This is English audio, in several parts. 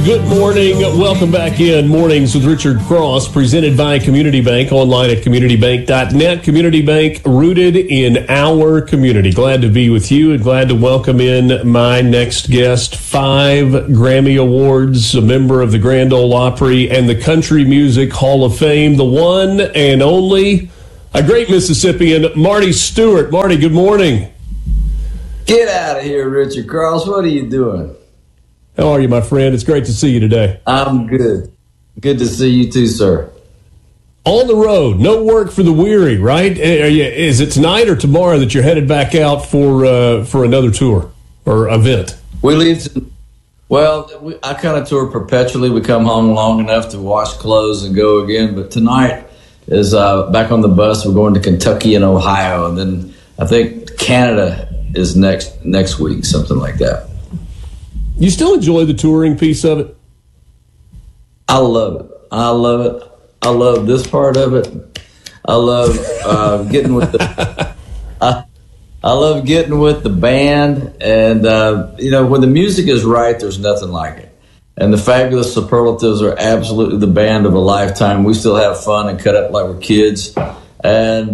Good morning. Welcome back in Mornings with Richard Cross, presented by Community Bank, online at communitybank.net. Community Bank, rooted in our community. Glad to be with you and glad to welcome in my next guest. 5 Grammy Awards, a member of the Grand Ole Opry and the Country Music Hall of Fame, the one and only, a great Mississippian, Marty Stuart. Marty, good morning. Get out of here, Richard Cross. What are you doing? How are you, my friend? It's great to see you today. I'm good. Good to see you too, sir. On the road, no work for the weary, right? Is it tonight or tomorrow that you're headed back out for another tour or event? We leave. I kind of tour perpetually. We come home long enough to wash clothes and go again. But tonight is back on the bus. We're going to Kentucky and Ohio, and then I think Canada is next week, something like that. You still enjoy the touring piece of it? I love it. I love this part of it. I love getting with the. I love getting with the band, and when the music is right, there's nothing like it. And the Fabulous Superlatives are absolutely the band of a lifetime. We still have fun and cut up like we're kids, and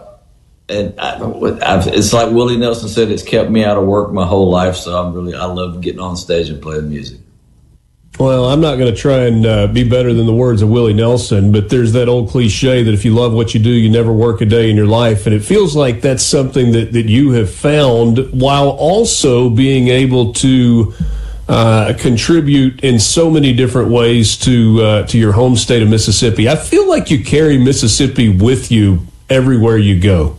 it's like Willie Nelson said, it's kept me out of work my whole life, so I love getting on stage and playing music. Well, I'm not going to try and be better than the words of Willie Nelson, but there's that old cliche that if you love what you do, you never work a day in your life, and it feels like that's something that you have found while also being able to contribute in so many different ways to your home state of Mississippi. I feel like you carry Mississippi with you everywhere you go.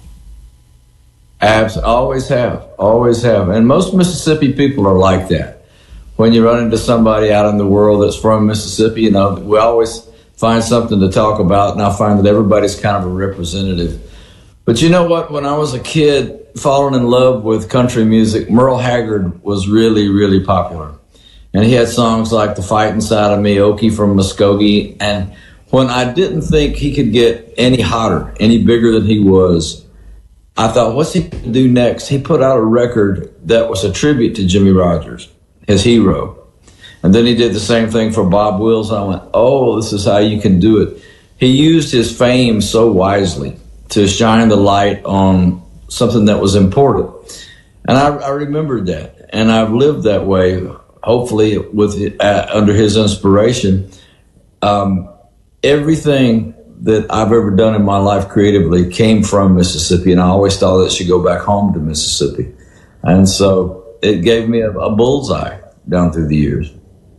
Always have. And most Mississippi people are like that. When you run into somebody out in the world that's from Mississippi, we always find something to talk about, and I find that everybody's kind of a representative. But you know what? When I was a kid, falling in love with country music, Merle Haggard was really, really popular. And he had songs like The Fight Inside of Me, Okie from Muskogee. And when I didn't think he could get any hotter, any bigger than he was, I thought, what's he going to do next? He put out a record that was a tribute to Jimmie Rodgers, his hero. And then he did the same thing for Bob Wills. And I went, oh, this is how you can do it. He used his fame so wisely to shine the light on something that was important. And I remembered that. And I've lived that way, hopefully, with under his inspiration. Everything that I've ever done in my life creatively came from Mississippi, and I always thought it should go back home to Mississippi. And so it gave me a bullseye down through the years.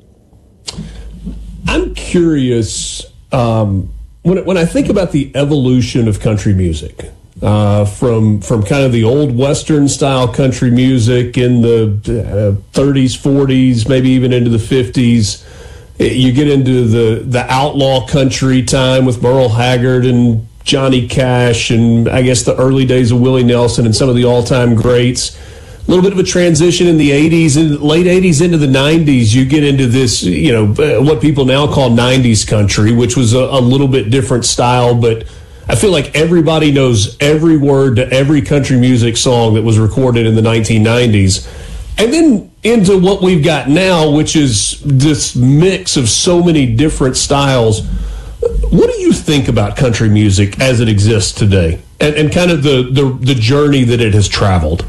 I'm curious, when I think about the evolution of country music, from kind of the old Western style country music in the 30s, 40s, maybe even into the 50s, you get into the outlaw country time with Merle Haggard and Johnny Cash and I guess the early days of Willie Nelson and some of the all-time greats. A little bit of a transition in the 80s and late 80s into the 90s. You get into this, what people now call 90s country, which was a little bit different style, but I feel like everybody knows every word to every country music song that was recorded in the 1990s. And then into what we've got now, which is this mix of so many different styles. What do you think about country music as it exists today, and kind of the journey that it has traveled?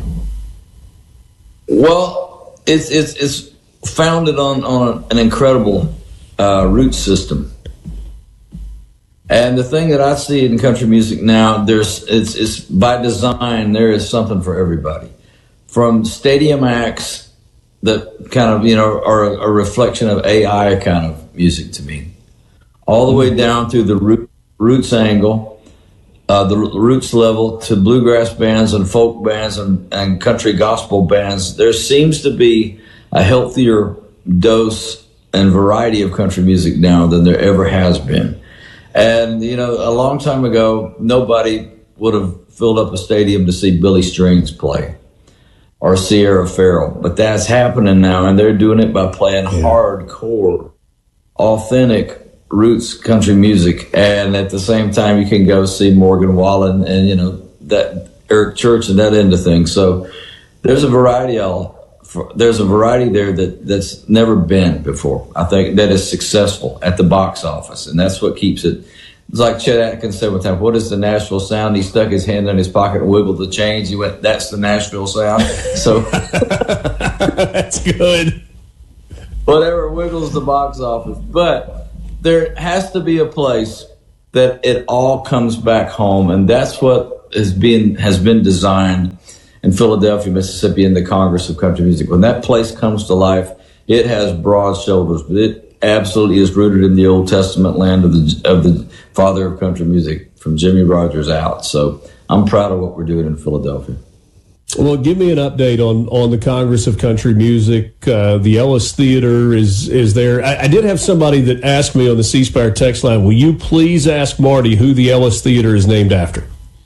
Well, it's founded on an incredible root system. And the thing that I see in country music now, it's by design, there is something for everybody. From stadium acts that kind of, are a reflection of AI kind of music to me, all the way down through the roots angle, the roots level, to bluegrass bands and folk bands and country gospel bands. There seems to be a healthier dose and variety of country music now than there ever has been. And, a long time ago, nobody would have filled up a stadium to see Billy Strings play or Sierra Farrell. But that's happening now, and they're doing it by playing hardcore, authentic roots country music. And at the same time, you can go see Morgan Wallen and, that Eric Church and that end of things. So there's a variety there's a variety there that's never been before. I think that is successful at the box office, and that's what keeps it. It's like Chet Atkins said one time, "What is the Nashville sound?" He stuck his hand in his pocket and wiggled the change. He went, "That's the Nashville sound." So that's good. Whatever wiggles the box office. But there has to be a place that it all comes back home, and that's what has been designed in Philadelphia, Mississippi, in the Congress of Country Music. When that place comes to life, it has broad shoulders, but it absolutely is rooted in the Old Testament land of the father of country music, from Jimmy Rogers out. So I'm proud of what we're doing in Philadelphia. Well, give me an update on the Congress of Country Music. The Ellis Theater is there. I did have somebody that asked me on the C Spire text line, will you please ask Marty who the Ellis Theater is named after?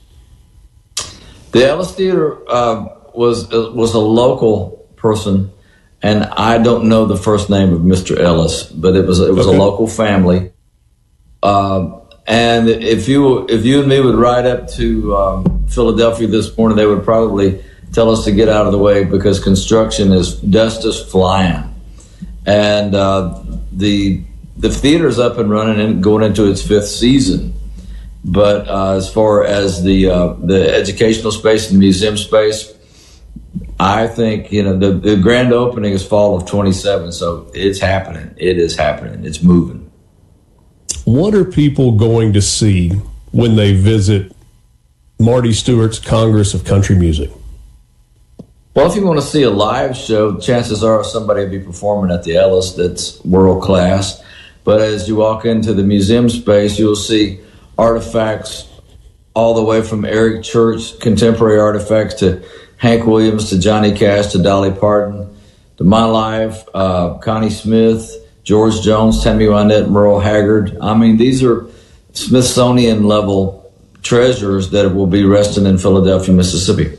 The Ellis Theater was a local person, and I don't know the first name of Mr. Ellis, but it was a local family. And if you and me would ride up to Philadelphia this morning, they would probably tell us to get out of the way because dust is flying, and the theater's up and running and going into its 5th season. But as far as the educational space and the museum space, I think the grand opening is fall of 27, so it's happening. It is happening. It's moving. What are people going to see when they visit Marty Stewart's Congress of Country Music? Well, if you want to see a live show, chances are somebody will be performing at the Ellis that's world class. But as you walk into the museum space, you'll see artifacts all the way from Eric Church, contemporary artifacts, to Hank Williams, to Johnny Cash, to Dolly Parton, to My Life, Connie Smith, George Jones, Tammy Wynette, Merle Haggard. I mean, these are Smithsonian-level treasures that will be resting in Philadelphia, Mississippi.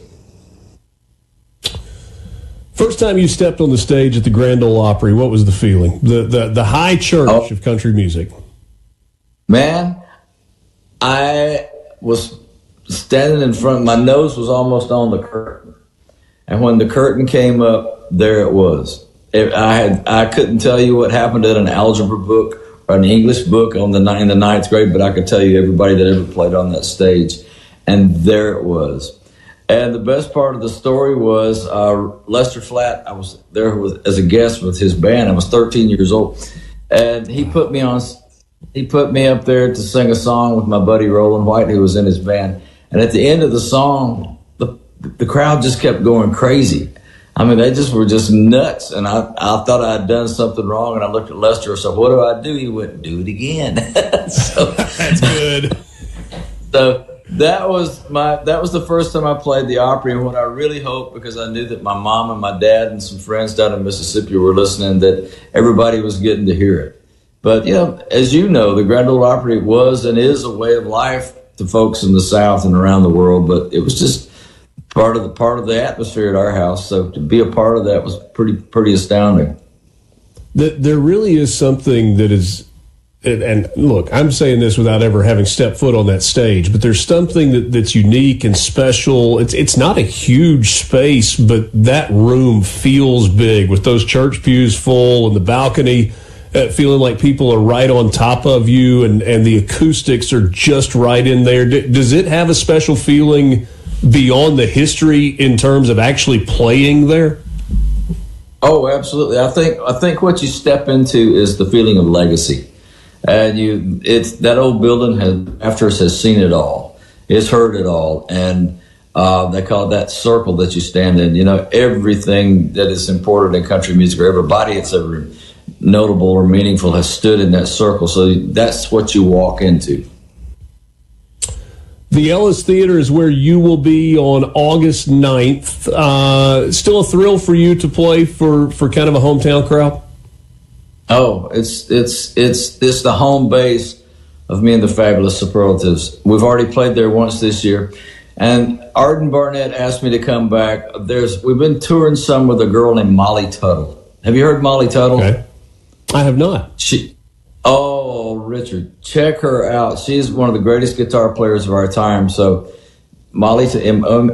First time you stepped on the stage at the Grand Ole Opry, what was the feeling? The high church of country music. Man, I was standing in front. My nose was almost on the curtain, and when the curtain came up, there it was. I couldn't tell you what happened in an algebra book or an English book in the 9th grade, but I could tell you everybody that ever played on that stage, and there it was. And the best part of the story was Lester Flatt. I was there as a guest with his band. I was 13 years old, and he put me up there to sing a song with my buddy Roland White, who was in his band. And at the end of the song, the crowd just kept going crazy. I mean, they were just nuts. And I thought I had done something wrong. And I looked at Lester and said, "What do I do?" He went, "Do it again." So that's good. So that was the first time I played the Opry, and what I really hoped, because I knew that my mom and my dad and some friends down in Mississippi were listening, that everybody was getting to hear it. But as you know, the Grand Ole Opry was and is a way of life to folks in the South and around the world. But it was just part of the atmosphere at our house. So to be a part of that was pretty astounding. There really is something that is. And look, I'm saying this without ever having stepped foot on that stage, but there's something that's unique and special. It's not a huge space, but that room feels big with those church pews full and the balcony feeling like people are right on top of you, and the acoustics are just right in there. Does it have a special feeling beyond the history in terms of actually playing there? Oh, absolutely. I think what you step into is the feeling of legacy. And it's that old building after us has seen it all. It's heard it all. And they call it that circle that you stand in. Everything that is important in country music, or everybody that's ever notable or meaningful has stood in that circle. So that's what you walk into. The Ellis Theater is where you will be on August 9th. Still a thrill for you to play for kind of a hometown crowd? Oh, it's the home base of me and the Fabulous Superlatives. We've already played there once this year, and Arden Barnett asked me to come back. We've been touring some with a girl named Molly Tuttle. Have you heard Molly Tuttle? Okay. I have not. Richard, check her out. She's one of the greatest guitar players of our time. So Molly to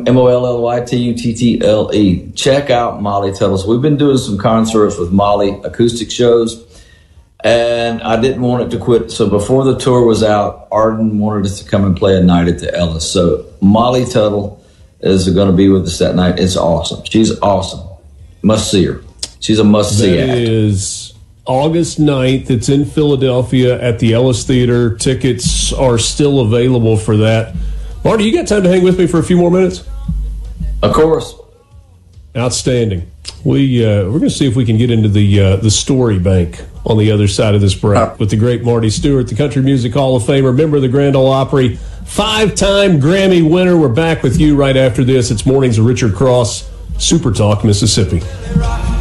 MOLLYTUTTLE. Check out Molly Tuttles. We've been doing some concerts with Molly, acoustic shows, and I didn't want it to quit. So before the tour was out, Arden wanted us to come and play a night at the Ellis. So Molly Tuttle is going to be with us that night. It's awesome. She's awesome. Must see her. She's a must-see act. That is August 9th. It's in Philadelphia at the Ellis Theater. Tickets are still available for that. Marty, you got time to hang with me for a few more minutes? Of course. Outstanding. We're going to see if we can get into the story bank on the other side of this break with the great Marty Stuart, the Country Music Hall of Famer, member of the Grand Ole Opry, 5-time Grammy winner. We're back with you right after this. It's Mornings with Richard Cross, Super Talk, Mississippi.